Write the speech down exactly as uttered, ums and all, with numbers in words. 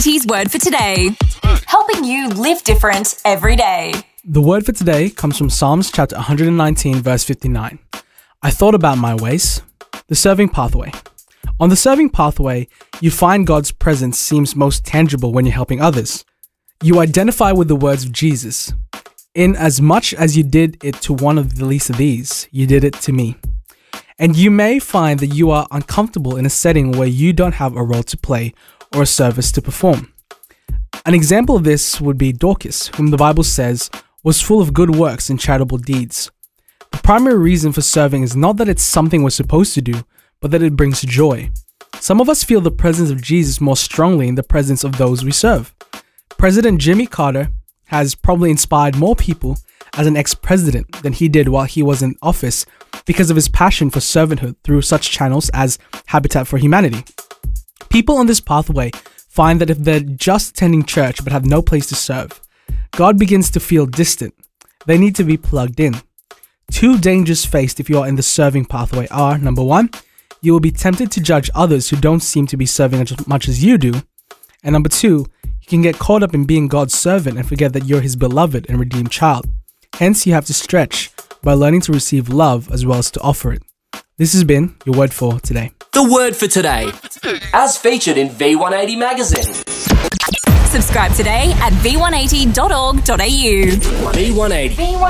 eighty's Word for Today, helping you live different every day. The word for today comes from Psalms chapter one hundred nineteen, verse fifty-nine. I thought about my ways. The serving pathway. On the serving pathway, you find God's presence seems most tangible when you're helping others. You identify with the words of Jesus. In as much as you did it to one of the least of these, you did it to me. And you may find that you are uncomfortable in a setting where you don't have a role to play or a service to perform. An example of this would be Dorcas, whom the Bible says was full of good works and charitable deeds. The primary reason for serving is not that it's something we're supposed to do, but that it brings joy. Some of us feel the presence of Jesus more strongly in the presence of those we serve. President Jimmy Carter has probably inspired more people as an ex-president than he did while he was in office because of his passion for servanthood through such channels as Habitat for Humanity. People on this pathway find that if they're just attending church but have no place to serve, God begins to feel distant. They need to be plugged in. Two dangers faced if you are in the serving pathway are, number one, you will be tempted to judge others who don't seem to be serving as much as you do, and number two, you can get caught up in being God's servant and forget that you're His beloved and redeemed child. Hence, you have to stretch by learning to receive love as well as to offer it. This has been your Word for Today. The Word for Today, as featured in V one eighty magazine. Subscribe today at v one eighty dot org dot a u. V one eighty.